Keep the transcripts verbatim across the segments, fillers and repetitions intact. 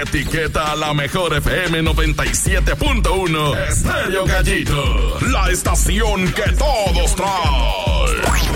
Etiqueta a la mejor F M noventa y siete punto uno. Estéreo Gallito, la estación que todos traen.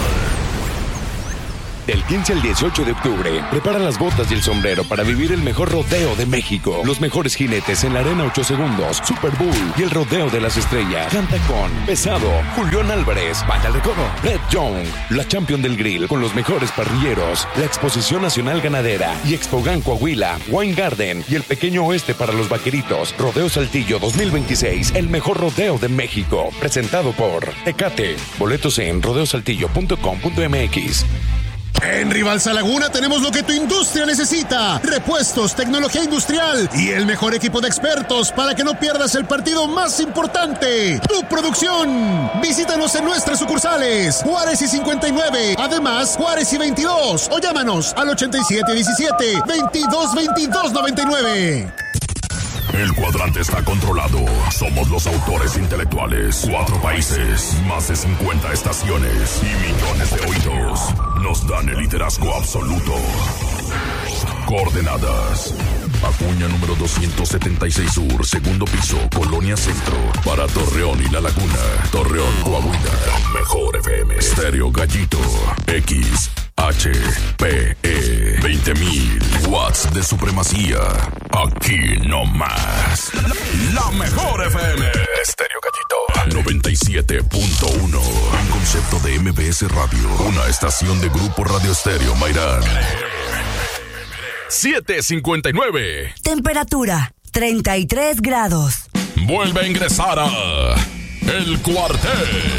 Del quince al dieciocho de octubre, prepara las botas y el sombrero para vivir el mejor rodeo de México. Los mejores jinetes en la arena ocho segundos, Super Bowl y el rodeo de las estrellas. Canta con Pesado, Julián Álvarez, Banda de Recodo, Red Young, la Champion del Grill con los mejores parrilleros, la Exposición Nacional Ganadera y Expogan Coahuila, Wine Garden y el Pequeño Oeste para los Vaqueritos. Rodeo Saltillo dos mil veintiséis, el mejor rodeo de México. Presentado por Tecate. Boletos en rodeo saltillo punto com punto m x. En Rivalsa Laguna tenemos lo que tu industria necesita: repuestos, tecnología industrial y el mejor equipo de expertos para que no pierdas el partido más importante, tu producción. Visítanos en nuestras sucursales Juárez y cincuenta y nueve, además Juárez y veintidós, o llámanos al ochenta y siete diecisiete, veintidós veintidós noventa y nueve. El cuadrante está controlado. Somos los autores intelectuales. Cuatro países, más de cincuenta estaciones y millones de oídos nos dan el liderazgo absoluto. Coordenadas: Acuña número doscientos setenta y seis Sur, segundo piso, Colonia Centro. Para Torreón y La Laguna, Torreón, Coahuila. Mejor F M. Estéreo Gallito. X H P E veinte mil watts de supremacía. Aquí no más. La mejor F M. Estéreo Gallito noventa y siete punto uno. Un concepto de M B S Radio. Una estación de Grupo Radio Estéreo Mairán. siete cincuenta y nueve. Temperatura treinta y tres grados. Vuelve a ingresar a El Cuartel.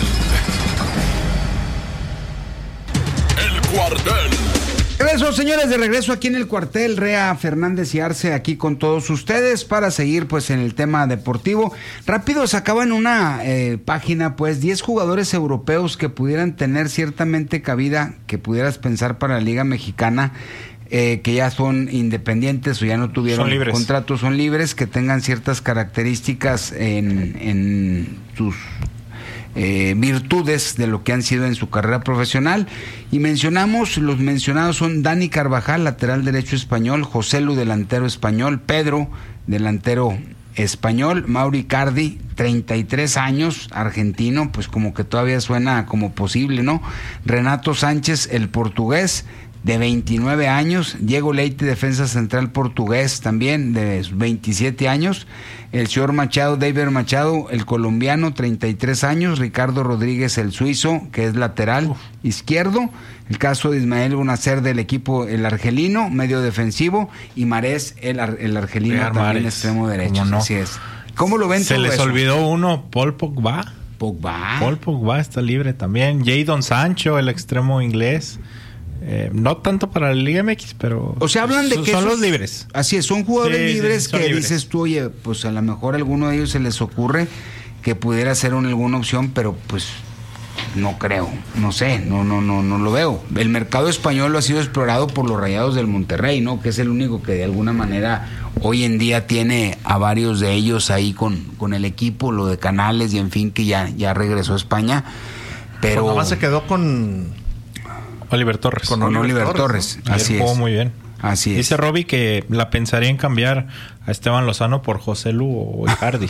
El Cuartel. Regreso, señores, de regreso aquí en El Cuartel. Rea Fernández y Arce aquí con todos ustedes para seguir pues en el tema deportivo. Rápido, sacaban una eh, página, pues diez jugadores europeos que pudieran tener ciertamente cabida, que pudieras pensar para la Liga Mexicana. Eh, que ya son independientes o ya no tuvieron contratos, son libres, que tengan ciertas características en, en sus eh, virtudes de lo que han sido en su carrera profesional. Y mencionamos, los mencionados son Dani Carvajal, lateral derecho español; José Lu, delantero español; Pedro, delantero español; Mauro Icardi, treinta y tres años, argentino, pues como que todavía suena como posible, ¿no? Renato Sánchez, el portugués, de veintinueve años; Diego Leite, defensa central portugués, también de veintisiete años; el señor Machado, David Machado, el colombiano, treinta y tres años; Ricardo Rodríguez, el suizo, que es lateral Uf. izquierdo; el caso de Ismael Bonacer, del equipo el argelino, medio defensivo; y Marés, el, el argelino, Real también Mares. extremo derecho. No? Así es. ¿Cómo lo ven? Se les eso? olvidó uno, Paul Pogba. Pogba. Paul Pogba está libre también. Jadon Sancho, el extremo inglés. Eh, no tanto para la Liga M X, pero o sea, hablan de son, que son esos, los libres. Así es, son jugadores sí, libres sí, son que libres. Dices tú, oye, pues a lo mejor a alguno de ellos se les ocurre que pudiera ser una, alguna opción, pero pues no creo, no sé, no, no, no, no lo veo. El mercado español lo ha sido explorado por los Rayados del Monterrey, ¿no? Que es el único que de alguna manera hoy en día tiene a varios de ellos ahí con, con el equipo, lo de Canales y en fin, que ya, ya regresó a España. Pero pues nada más se quedó con Oliver Torres. Con, con Oliver, Oliver Torres, Torres. ¿no? Así jugó es. muy bien. Así es. Dice Robbie que la pensaría en cambiar a Esteban Lozano por José Lu o Icardi.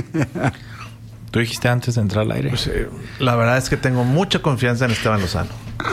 Tú dijiste antes de entrar al aire. Pues, eh, la verdad es que tengo mucha confianza en Esteban Lozano.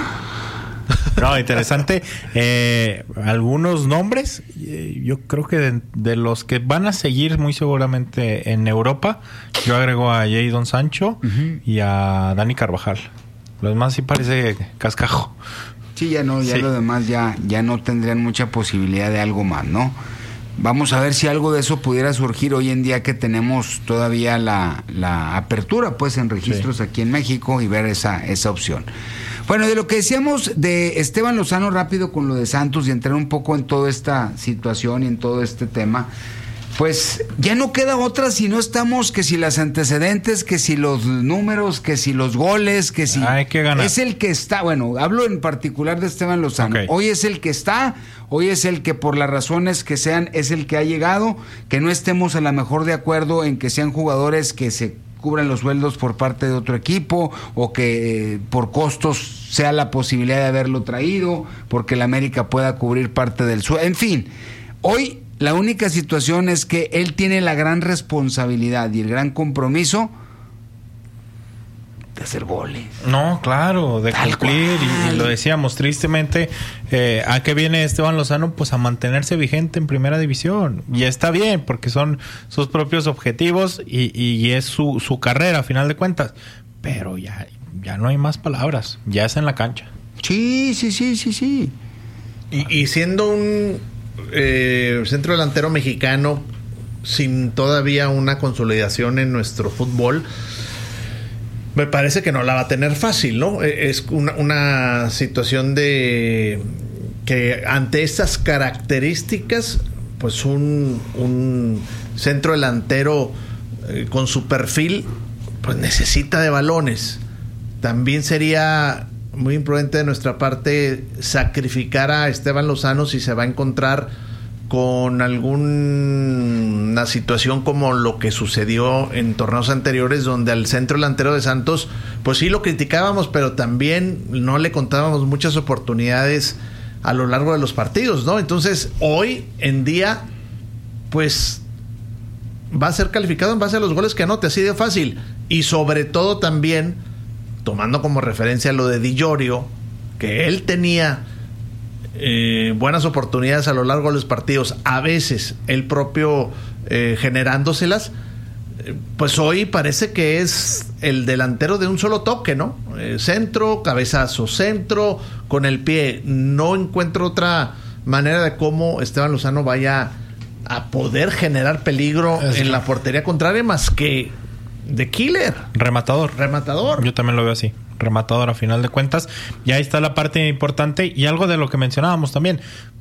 No, interesante. Eh, algunos nombres, eh, yo creo que de, de los que van a seguir muy seguramente en Europa, yo agrego a Jadon Sancho uh-huh. y a Dani Carvajal. Lo demás sí parece cascajo. Sí, ya no, ya sí. Lo demás ya, ya no tendrían mucha posibilidad de algo más, ¿no? Vamos a ver si algo de eso pudiera surgir hoy en día que tenemos todavía la, la apertura, pues, en registros sí. aquí en México, y ver esa, esa opción. Bueno, de lo que decíamos de Esteban Lozano, rápido con lo de Santos y entrar un poco en toda esta situación y en todo este tema, pues ya no queda otra si no estamos, que si las antecedentes, que si los números, que si los goles, que si... Hay que ganar. Es el que está, bueno, hablo en particular de Esteban Lozano. Okay. Hoy es el que está, hoy es el que por las razones que sean, es el que ha llegado, que no estemos a lo mejor de acuerdo en que sean jugadores que se cubran los sueldos por parte de otro equipo, o que eh, por costos sea la posibilidad de haberlo traído, porque el América pueda cubrir parte del sueldo, en fin. Hoy La única situación es que él tiene la gran responsabilidad y el gran compromiso de hacer goles. No, claro, de Tal cumplir. Y, y lo cual. decíamos tristemente, eh, ¿a qué viene Esteban Lozano? Pues a mantenerse vigente en primera división. Y está bien, porque son sus propios objetivos y, y es su, su carrera, a final de cuentas. Pero ya, ya no hay más palabras, ya es en la cancha. Sí, sí, sí, sí, sí. Y, y siendo un eh, centro delantero mexicano sin todavía una consolidación en nuestro fútbol, me parece que no la va a tener fácil, ¿no? Es una, una situación de que ante estas características, pues un, un centro delantero eh, con su perfil, pues necesita de balones. También sería muy imprudente de nuestra parte sacrificar a Esteban Lozano si se va a encontrar con alguna situación como lo que sucedió en torneos anteriores, donde al centro delantero de Santos, pues sí lo criticábamos, pero también no le contábamos muchas oportunidades a lo largo de los partidos, ¿no? Entonces, hoy en día, pues va a ser calificado en base a los goles que anote, así de fácil. Y sobre todo también, tomando como referencia lo de Di Llorio, que él tenía eh, buenas oportunidades a lo largo de los partidos, a veces él propio eh, generándoselas, eh, pues hoy parece que es el delantero de un solo toque, ¿no? Eh, centro, cabezazo, centro, con el pie. No encuentro otra manera de cómo Esteban Lozano vaya a poder generar peligro Es en la portería contraria más que de killer. Rematador. Rematador. Yo también lo veo así. Rematador a final de cuentas. Y ahí está la parte importante y algo de lo que mencionábamos también.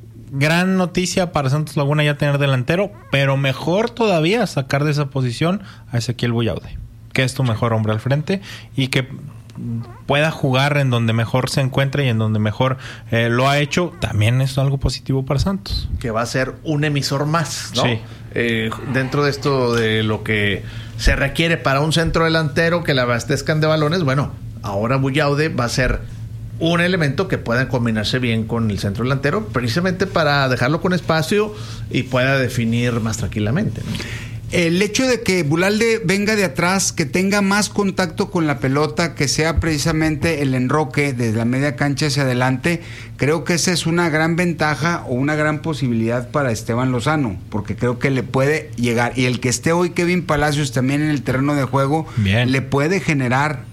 Gran noticia para Santos Laguna ya tener delantero, pero mejor todavía sacar de esa posición a Ezequiel Buyaude, que es tu mejor hombre al frente y que pueda jugar en donde mejor se encuentra y en donde mejor eh, lo ha hecho. También es algo positivo para Santos. Que va a ser un emisor más, ¿no? Sí. Eh, dentro de esto de lo que se requiere para un centro delantero que le abastezcan de balones, bueno, ahora Buyaude va a ser un elemento que pueda combinarse bien con el centro delantero, precisamente para dejarlo con espacio y pueda definir más tranquilamente, ¿no? El hecho de que Bulalde venga de atrás, que tenga más contacto con la pelota, que sea precisamente el enroque desde la media cancha hacia adelante, creo que esa es una gran ventaja o una gran posibilidad para Esteban Lozano, porque creo que le puede llegar. Y el que esté hoy Kevin Palacios también en el terreno de juego, Bien. le puede generar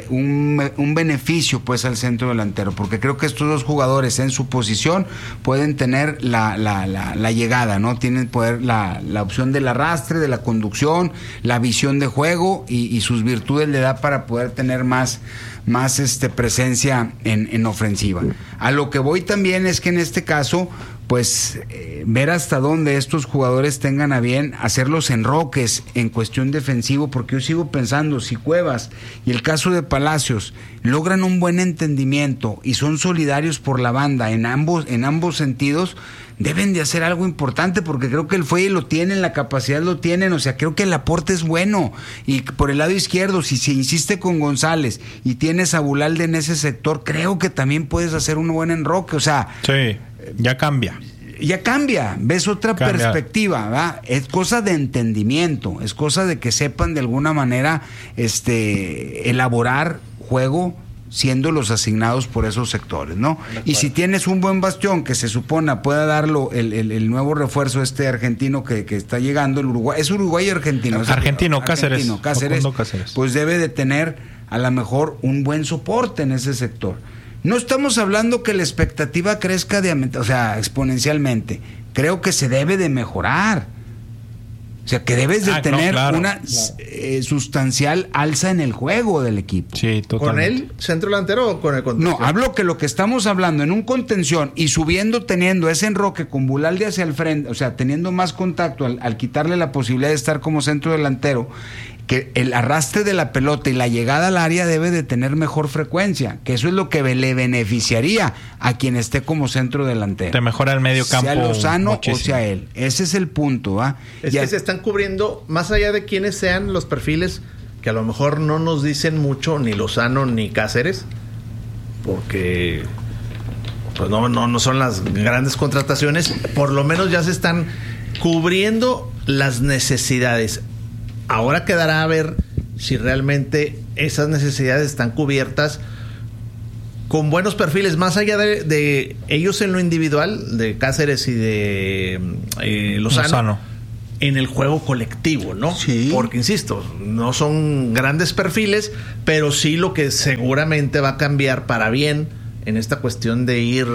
un, un beneficio pues al centro delantero, porque creo que estos dos jugadores en su posición pueden tener la, la, la, la llegada, ¿no? Tienen poder la, la opción del arrastre, de la conducción, la visión de juego y, y sus virtudes le da para poder tener más, más este, presencia en, en ofensiva. A lo que voy también es que en este caso, pues eh, ver hasta dónde estos jugadores tengan a bien hacer los enroques en cuestión defensivo, porque yo sigo pensando, si Cuevas y el caso de Palacios logran un buen entendimiento y son solidarios por la banda en ambos, en ambos sentidos, deben de hacer algo importante, porque creo que el fuelle lo tienen, la capacidad lo tienen, o sea, creo que el aporte es bueno. Y por el lado izquierdo, si se insiste con González y tienes a Bulalde en ese sector, creo que también puedes hacer un buen enroque, o sea... Sí, ya cambia. Ya cambia, ves otra Cambia. perspectiva, ¿verdad? Es cosa de entendimiento, es cosa de que sepan de alguna manera este elaborar juego siendo los asignados por esos sectores, ¿no? Y si tienes un buen bastión que se supone pueda darlo el, el, el nuevo refuerzo este argentino que, que está llegando, el Uruguay, es uruguayo argentino, es Argentino, Cáceres. argentino, Cáceres, Facundo Cáceres. pues debe de tener a lo mejor un buen soporte en ese sector. No estamos hablando que la expectativa crezca de, o sea, exponencialmente. Creo que se debe de mejorar. O sea, que debes de Ah, tener no, claro, una claro. eh, sustancial alza en el juego del equipo. Sí, ¿Con totalmente. el centro delantero o con el contención? No, hablo que lo que estamos hablando en un contención y subiendo, teniendo ese enroque con Bulalde hacia el frente, o sea, teniendo más contacto al, al quitarle la posibilidad de estar como centro delantero, que el arrastre de la pelota y la llegada al área debe de tener mejor frecuencia, que eso es lo que le beneficiaría a quien esté como centro delantero. Te mejora el medio campo. Sea Lozano muchísimo. o sea él. Ese es el punto, ¿va? Es Ya- que se están cubriendo, más allá de quiénes sean los perfiles, que a lo mejor no nos dicen mucho ni Lozano ni Cáceres, porque pues no, no, no son las grandes contrataciones, por lo menos ya se están cubriendo las necesidades. Ahora quedará a ver si realmente esas necesidades están cubiertas con buenos perfiles, más allá de, de ellos en lo individual, de Cáceres y de eh, Lozano, Lozano, en el juego colectivo, ¿no? Sí. Porque, insisto, no son grandes perfiles, pero sí lo que seguramente va a cambiar para bien en esta cuestión de ir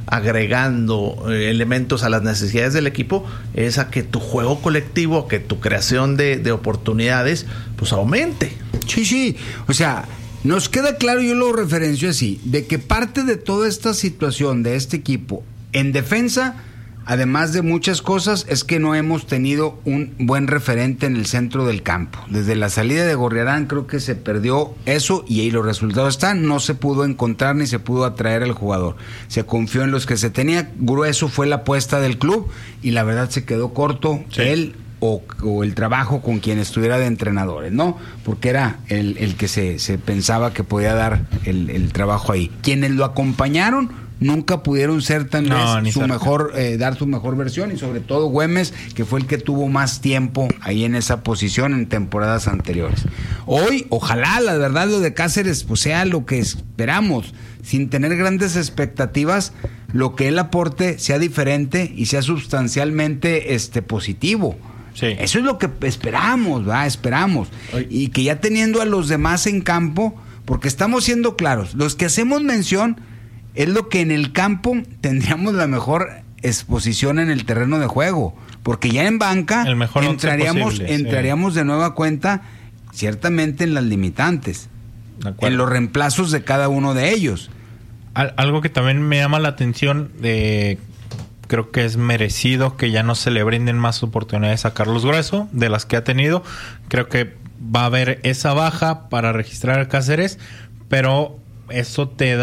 agregando eh, elementos a las necesidades del equipo es a que tu juego colectivo, que tu creación de, de oportunidades, pues aumente. Sí, sí, o sea, nos queda claro, yo lo referencio así, de que parte de toda esta situación de este equipo en defensa, además de muchas cosas, es que no hemos tenido un buen referente en el centro del campo. Desde la salida de Gorriarán creo que se perdió eso y ahí los resultados están. No se pudo encontrar ni se pudo atraer al jugador. Se confió en los que se tenía. Grueso fue la apuesta del club y la verdad se quedó corto. Sí. Él o, o el trabajo con quien estuviera de entrenadores, ¿no? Porque era el, el que se, se pensaba que podía dar el, el trabajo ahí. Quienes lo acompañaron nunca pudieron ser tan no, vez su cerca. mejor eh, dar su mejor versión, y sobre todo Güemes, que fue el que tuvo más tiempo ahí en esa posición en temporadas anteriores. Hoy, ojalá, la verdad, lo de Cáceres pues sea lo que esperamos, sin tener grandes expectativas, lo que él aporte sea diferente y sea sustancialmente este positivo. Sí. Eso es lo que esperamos, ¿va? Esperamos. Ay. Y que ya teniendo a los demás en campo, porque estamos siendo claros, los que hacemos mención es lo que en el campo tendríamos la mejor exposición en el terreno de juego, porque ya en banca el mejor entraríamos, posible, entraríamos sí. de nueva cuenta ciertamente en las limitantes, en los reemplazos de cada uno de ellos. Al, algo que también me llama la atención, de creo que es merecido que ya no se le brinden más oportunidades a Carlos Grueso de las que ha tenido. Creo que va a haber esa baja para registrar a Cáceres, pero eso te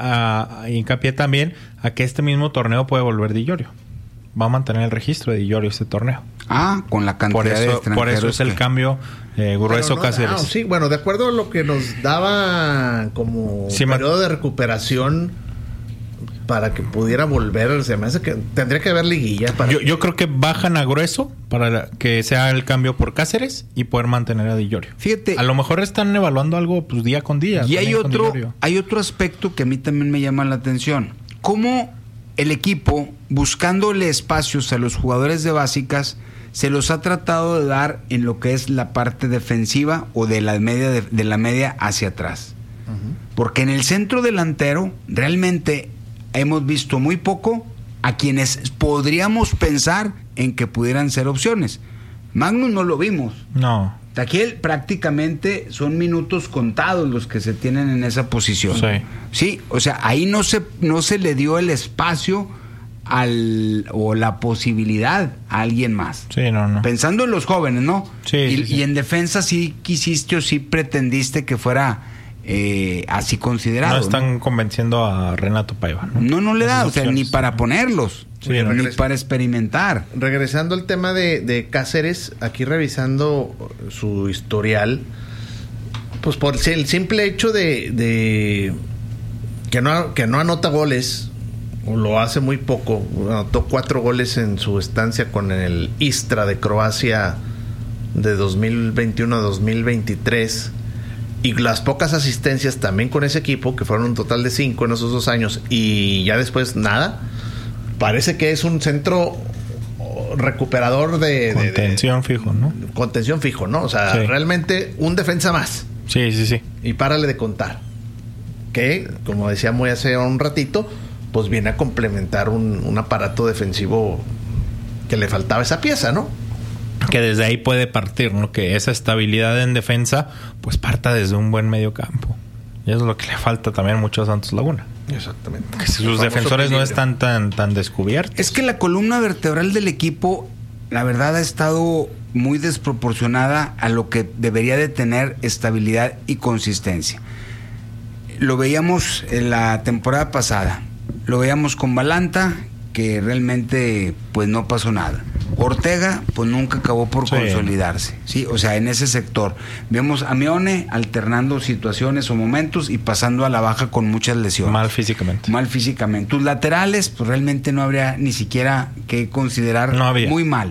da uh, hincapié también a que este mismo torneo puede volver Di Iorio. Va a mantener el registro de Di Iorio este torneo. Ah, con la cantidad por eso, de extranjeros. Por eso es que... el cambio eh, Grueso no, Cáceres. Ah, sí, bueno, de acuerdo a lo que nos daba como sí, periodo ma... de recuperación para que pudiera volver, se me hace que tendría que haber liguilla. Para yo, que... yo creo que bajan a Grueso para que sea el cambio por Cáceres y poder mantener a Di Iorio. Fíjate, a lo mejor están evaluando algo pues día con día. Y hay otro, hay otro aspecto que a mí también me llama la atención. Cómo el equipo, buscándole espacios a los jugadores de básicas, se los ha tratado de dar en lo que es la parte defensiva o de la media de, de la media hacia atrás. Uh-huh. Porque en el centro delantero realmente hemos visto muy poco a quienes podríamos pensar en que pudieran ser opciones. Magnus no lo vimos. No. Taquiel prácticamente son minutos contados los que se tienen en esa posición. Sí. Sí, o sea, ahí no se no se le dio el espacio al o la posibilidad a alguien más. Sí, no, no. Pensando en los jóvenes, ¿no? Sí, y, sí, sí. y en defensa sí quisiste o sí pretendiste que fuera Eh, así considerado. No están ¿no? convenciendo a Renato Paiva. No, no, no le da, o sea, ni para ponerlos, sí, ni regres- para experimentar. Regresando al tema de, de Cáceres, aquí revisando su historial, pues por el simple hecho de, de que no que no anota goles, o lo hace muy poco, anotó cuatro goles en su estancia con el Istra de Croacia de dos mil veintiuno a dos mil veintitrés. Y las pocas asistencias también con ese equipo, que fueron un total de cinco en esos dos años, y ya después nada, parece que es un centro recuperador de... Contención de, de, fijo, ¿no? Contención fijo, ¿no? O sea, sí. Realmente un defensa más. Sí, sí, sí. Y párale de contar. Que, como decía muy hace un ratito, pues viene a complementar un, un aparato defensivo que le faltaba esa pieza, ¿no? Que desde ahí puede partir, ¿no? Que esa estabilidad en defensa pues parta desde un buen medio campo. Y eso es lo que le falta también mucho a Santos Laguna. Exactamente. Que si sus defensores equilibrio. no están tan, tan descubiertos. Es que la columna vertebral del equipo, la verdad, ha estado muy desproporcionada a lo que debería de tener estabilidad y consistencia. Lo veíamos en la temporada pasada. Lo veíamos con Balanta, que realmente pues no pasó nada. Ortega pues nunca acabó por sí. consolidarse, sí, o sea, en ese sector vemos a Mione alternando situaciones o momentos y pasando a la baja con muchas lesiones. Mal físicamente. Mal físicamente. Tus laterales pues realmente no habría ni siquiera que considerar no había. muy mal.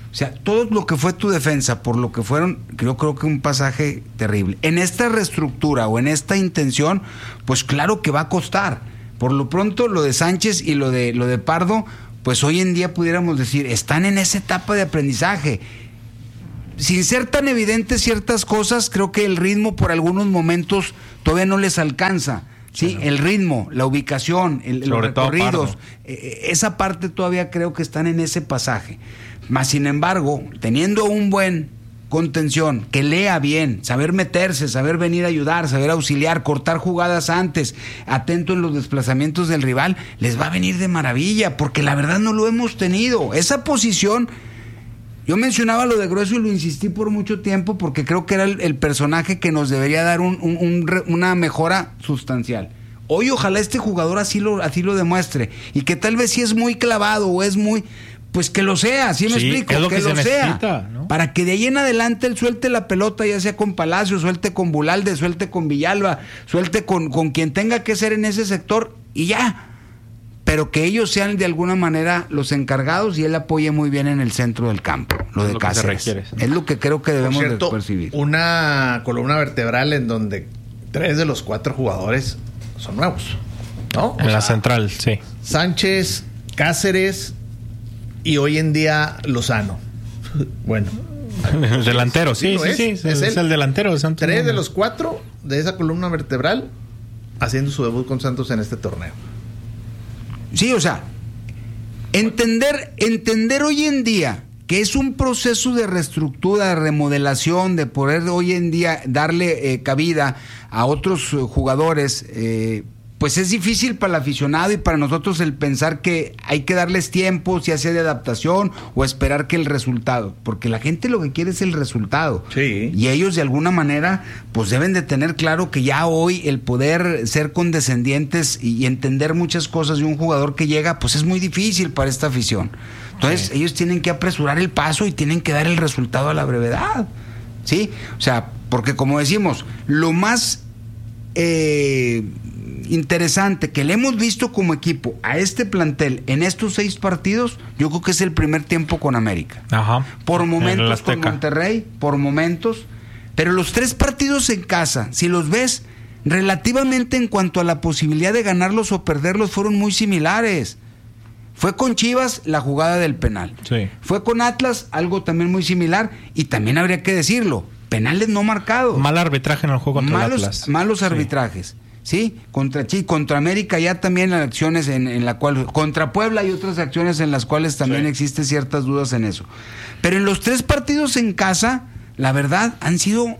O sea, todo lo que fue tu defensa, por lo que fueron, yo creo que un pasaje terrible. En esta reestructura o en esta intención, pues claro que va a costar. Por lo pronto, lo de Sánchez y lo de, lo de Pardo, pues hoy en día pudiéramos decir, están en esa etapa de aprendizaje. Sin ser tan evidentes ciertas cosas, creo que el ritmo por algunos momentos todavía no les alcanza. Sí, el ritmo, la ubicación, el, los recorridos, eh, esa parte todavía creo que están en ese pasaje. Más sin embargo, teniendo un buen contención, que lea bien, saber meterse, saber venir a ayudar, saber auxiliar, cortar jugadas antes, atento en los desplazamientos del rival, les va a venir de maravilla, porque la verdad no lo hemos tenido. Esa posición, yo mencionaba lo de Grueso y lo insistí por mucho tiempo, porque creo que era el, el personaje que nos debería dar un, un, un, una mejora sustancial. Hoy ojalá este jugador así lo, así lo demuestre, y que tal vez si es muy clavado o es muy... Pues que lo sea, ¿sí me sí, explico? Es lo que, que lo se sea, necesita, ¿no? Para que de ahí en adelante él suelte la pelota, ya sea con Palacio, suelte con Bulalde, suelte con Villalba, suelte con, con quien tenga que ser en ese sector y ya. Pero que ellos sean de alguna manera los encargados y él apoye muy bien en el centro del campo, lo de Cáceres. Es lo que creo que debemos cierto, de percibir. Una columna vertebral en donde tres de los cuatro jugadores son nuevos, ¿no? En o la sea, central, sí. Sánchez, Cáceres y hoy en día Lozano. Bueno. El delantero, sí, sí, sí, sí, es, es, es el, el delantero de Santos. Tres de los cuatro de esa columna vertebral haciendo su debut con Santos en este torneo. Sí, o sea, entender, entender hoy en día que es un proceso de reestructura, de remodelación, de poder hoy en día darle eh, cabida a otros uh, jugadores, eh, pues es difícil para el aficionado y para nosotros el pensar que hay que darles tiempo, si hace de adaptación o esperar que el resultado, porque la gente lo que quiere es el resultado. Sí. Y ellos de alguna manera pues deben de tener claro que ya hoy el poder ser condescendientes y, y entender muchas cosas de un jugador que llega, pues es muy difícil para esta afición. Entonces sí. Ellos tienen que apresurar el paso y tienen que dar el resultado a la brevedad. ¿Sí? O sea, porque como decimos, lo más eh, interesante que le hemos visto como equipo a este plantel en estos seis partidos, yo creo que es el primer tiempo con América. Ajá. Por momentos con Monterrey, por momentos, pero los tres partidos en casa, si los ves relativamente en cuanto a la posibilidad de ganarlos o perderlos, fueron muy similares. Fue con Chivas la jugada del penal. Sí. Fue con Atlas algo también muy similar, y también habría que decirlo, penales no marcados. Mal arbitraje en el juego contra malos, el Atlas. Malos sí. arbitrajes. Sí, contra Chi, contra América ya también hay acciones en, en la cual, contra Puebla hay otras acciones en las cuales también sí. existen ciertas dudas en eso. Pero en los tres partidos en casa, la verdad, han sido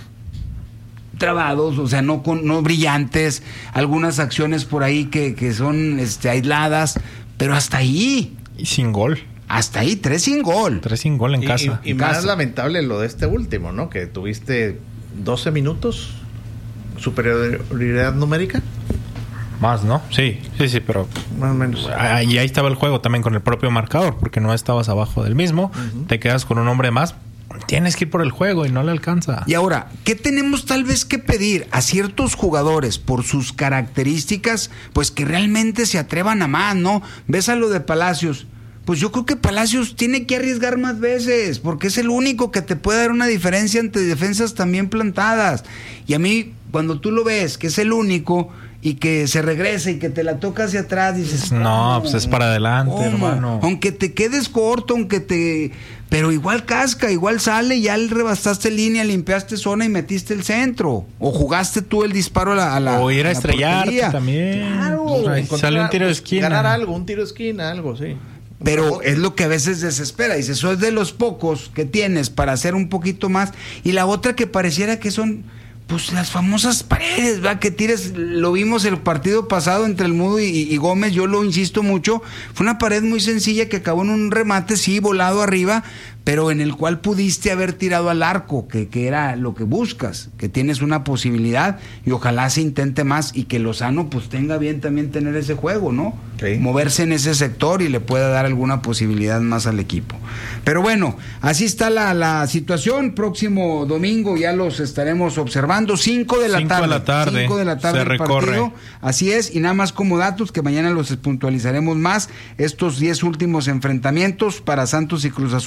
trabados, o sea, no con, no brillantes, algunas acciones por ahí que, que son este, aisladas, pero hasta ahí. Y sin gol. Hasta ahí, tres sin gol. Tres sin gol en y, casa. Y, y en más casa. lamentable lo de este último, ¿no? Que tuviste doce minutos. ¿Superioridad numérica? Más, ¿no? Sí, sí, sí, pero... Más o menos. Y ahí estaba el juego también con el propio marcador, porque no estabas abajo del mismo, uh-huh. Te quedas con un hombre más, tienes que ir por el juego y no le alcanza. Y ahora, ¿qué tenemos tal vez que pedir a ciertos jugadores por sus características? Pues que realmente se atrevan a más, ¿no? Ves a lo de Palacios. Pues yo creo que Palacios tiene que arriesgar más veces, porque es el único que te puede dar una diferencia ante defensas también plantadas. Y a mí, cuando tú lo ves, que es el único, y que se regresa y que te la toca hacia atrás, dices... No, pues es para adelante, ¿cómo? Hermano. Aunque te quedes corto, aunque te... Pero igual casca, igual sale, ya le rebastaste línea, limpiaste zona y metiste el centro. O jugaste tú el disparo a la... A la o ir a, a estrellarte también. Claro. O sea, sale un tiro de esquina. Ganar algo, un tiro de esquina, algo, sí. Pero es lo que a veces desespera. Dices, eso es de los pocos que tienes para hacer un poquito más. Y la otra que pareciera que son, pues, las famosas paredes, ¿verdad? Que tires, lo vimos el partido pasado entre el Mudo y, y Gómez, yo lo insisto mucho. Fue una pared muy sencilla que acabó en un remate, sí, volado arriba, pero en el cual pudiste haber tirado al arco, que, que era lo que buscas, que tienes una posibilidad y ojalá se intente más y que Lozano pues tenga bien también tener ese juego, ¿no? Sí. Moverse en ese sector y le pueda dar alguna posibilidad más al equipo. Pero bueno, así está la, la situación. Próximo domingo ya los estaremos observando, cinco de la cinco tarde. de la tarde. cinco de la tarde se el recorre. Partido. Así es, y nada más como datos que mañana los puntualizaremos más, estos diez últimos enfrentamientos para Santos y Cruz Azul. Santos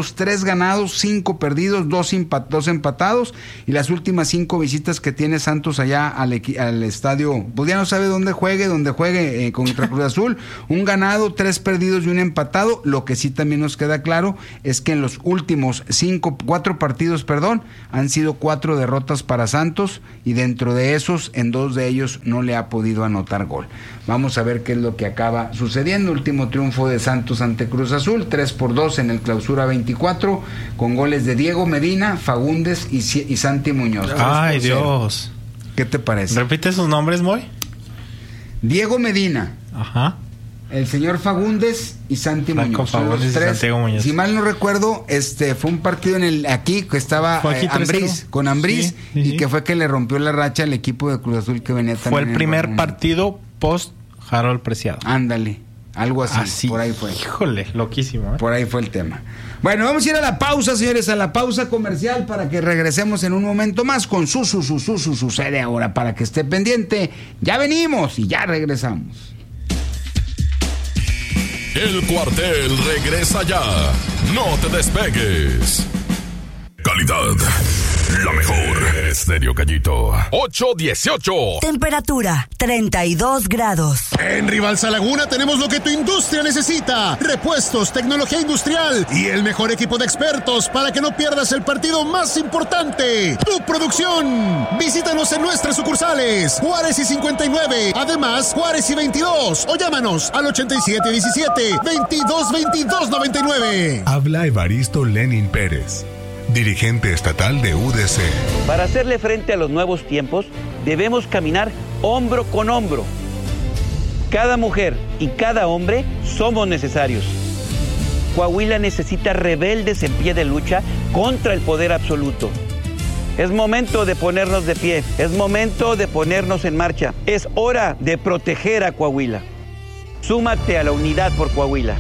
Santos tres ganados, cinco perdidos, dos, empat- dos empatados, y las últimas cinco visitas que tiene Santos allá al, equi- al estadio, pues ya no sabe dónde juegue, dónde juegue eh, contra Cruz Azul, un ganado, tres perdidos y un empatado. Lo que sí también nos queda claro es que en los últimos cinco, cuatro partidos, perdón, han sido cuatro derrotas para Santos, y dentro de esos, en dos de ellos no le ha podido anotar gol. Vamos a ver qué es lo que acaba sucediendo. Último triunfo de Santos ante Cruz Azul, tres por dos en el Clausura veinticuatro, con goles de Diego Medina, Fagundes y, y Santi Muñoz. Ay, Dios. ¿Qué te parece? ¿Repite sus nombres, Moy? Diego Medina. Ajá. El señor Fagundes y Santi Franco Muñoz. Son Fagundes los y tres. Santiago Muñoz. Si mal no recuerdo, este fue un partido en el aquí que estaba Fue aquí eh, tres cero. Ambriz, con Ambriz, Sí, sí, y sí. que fue que le rompió la racha al equipo de Cruz Azul que venía también. Fue el en primer uno. partido post Harold Preciado. Ándale, algo así, Así. por ahí fue. Híjole, loquísimo, ¿eh? Por ahí fue el tema. Bueno, vamos a ir a la pausa, señores, a la pausa comercial, para que regresemos en un momento más con su, su, su, su, su, sucede ahora, para que esté pendiente. Ya venimos y ya regresamos. El cuartel regresa ya. No te despegues. Calidad, la mejor. Estéreo Gallito. ocho dieciocho. Temperatura treinta y dos grados. En Rivalsa Laguna tenemos lo que tu industria necesita: repuestos, tecnología industrial y el mejor equipo de expertos para que no pierdas el partido más importante, tu producción. Visítanos en nuestras sucursales Juárez y cincuenta y nueve, además Juárez y veintidós, o llámanos al ochenta y siete diecisiete, veintidós veintidós noventa y nueve. Habla Evaristo Lenin Pérez, dirigente estatal de U D C. Para hacerle frente a los nuevos tiempos, debemos caminar hombro con hombro. Cada mujer y cada hombre somos necesarios. Coahuila necesita rebeldes en pie de lucha contra el poder absoluto. Es momento de ponernos de pie, es momento de ponernos en marcha. Es hora de proteger a Coahuila. Súmate a la unidad por Coahuila.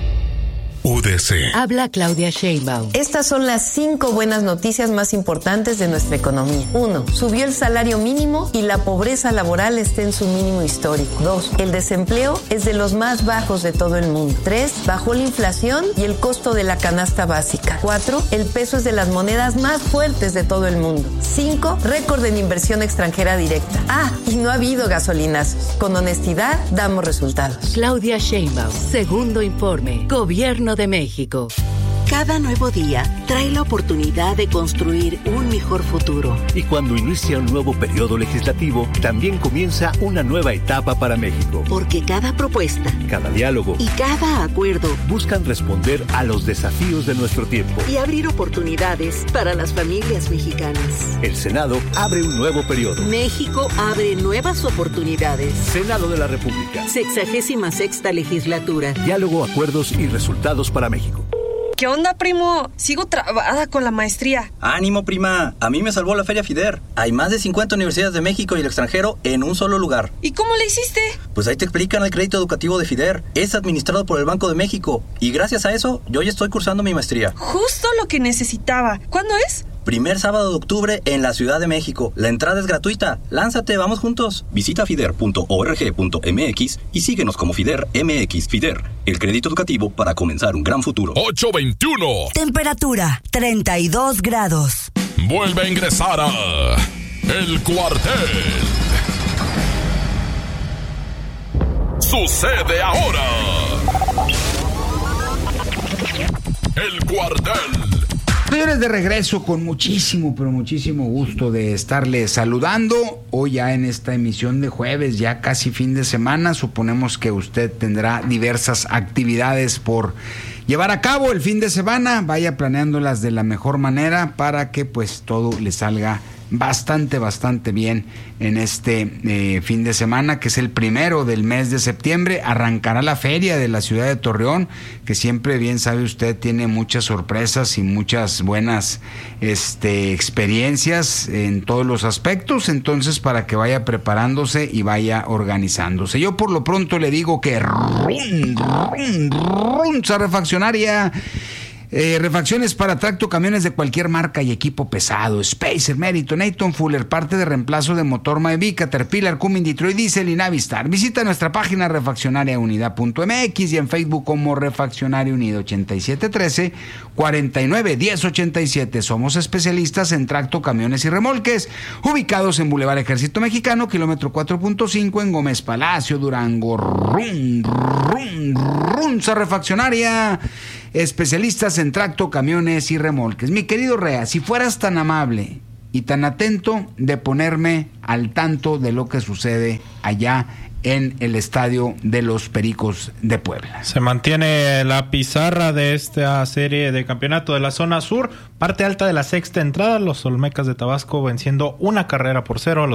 U D C. Habla Claudia Sheinbaum. Estas son las cinco buenas noticias más importantes de nuestra economía. Uno, subió el salario mínimo y la pobreza laboral está en su mínimo histórico. Dos, el desempleo es de los más bajos de todo el mundo. Tres, bajó la inflación y el costo de la canasta básica. Cuatro, el peso es de las monedas más fuertes de todo el mundo. Cinco, récord en inversión extranjera directa. Ah, y no ha habido gasolinazos. Con honestidad damos resultados. Claudia Sheinbaum, segundo informe, Gobierno de México. Cada nuevo día trae la oportunidad de construir un mejor futuro. Y cuando inicia un nuevo periodo legislativo, también comienza una nueva etapa para México. Porque cada propuesta, cada diálogo y cada acuerdo buscan responder a los desafíos de nuestro tiempo y abrir oportunidades para las familias mexicanas. El Senado abre un nuevo periodo. México abre nuevas oportunidades. Senado de la República. Sexagésima sexta legislatura. Diálogo, acuerdos y resultados para México. ¿Qué onda, primo? Sigo trabada con la maestría. Ánimo, prima. A mí me salvó la Feria FIDER. Hay más de cincuenta universidades de México y el extranjero en un solo lugar. ¿Y cómo le hiciste? Pues ahí te explican el crédito educativo de FIDER. Es administrado por el Banco de México. Y gracias a eso, yo ya estoy cursando mi maestría. Justo lo que necesitaba. ¿Cuándo es? Primer sábado de octubre en la Ciudad de México. La entrada es gratuita. Lánzate, vamos juntos. Visita fider punto org punto mx y síguenos como FIDER M X. FIDER, el crédito educativo para comenzar un gran futuro. ocho veintiuno. Temperatura treinta y dos grados. Vuelve a ingresar a El Cuartel. Sucede ahora. El Cuartel. Señores, de regreso con muchísimo, pero muchísimo gusto de estarles saludando. Hoy ya en esta emisión de jueves, ya casi fin de semana, suponemos que usted tendrá diversas actividades por llevar a cabo el fin de semana. Vaya planeándolas de la mejor manera para que pues todo le salga bastante, bastante bien en este eh, fin de semana, que es el primero del mes de septiembre. Arrancará la feria de la ciudad de Torreón, que siempre, bien sabe usted, tiene muchas sorpresas y muchas buenas este, experiencias en todos los aspectos. Entonces, para que vaya preparándose y vaya organizándose. Yo por lo pronto le digo que run, run, run, refaccionaria Eh, refacciones para tracto, camiones de cualquier marca y equipo pesado. Spacer, Mérito, Nathan Fuller, parte de reemplazo de motor Maebí, Caterpillar, Cummins, Detroit Diesel y Navistar. Visita nuestra página refaccionaria unidad punto m x y en Facebook como Refaccionaria Unida. Ochenta y siete trece cuarenta y nueve diez ochenta y siete. Somos especialistas en tracto, camiones y remolques, ubicados en Boulevard Ejército Mexicano, kilómetro cuatro punto cinco, en Gómez Palacio, Durango. Rum, rum, runza Refaccionaria, especialistas en tracto, camiones y remolques. Mi querido Rea, si fueras tan amable y tan atento de ponerme al tanto de lo que sucede allá en el estadio de los Pericos de Puebla. Se mantiene la pizarra de esta serie de campeonato de la zona sur, parte alta de la sexta entrada, los Olmecas de Tabasco venciendo una carrera por cero a los